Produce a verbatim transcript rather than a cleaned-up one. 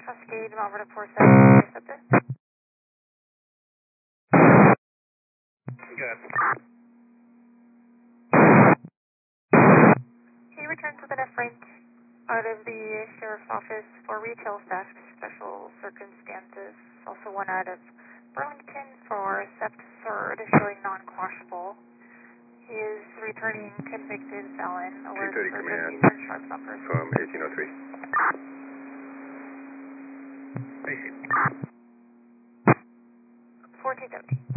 Cascade, Alberta four seven, accepted. Good. He returns with an F rank out of the Sheriff's Office for retail theft, special circumstances. Also one out of Burlington for theft third, showing non-quashable. He is returning convicted felon. two thirty command Eastern Sharp bumpers. from eighteen oh three. fourteen seventeen.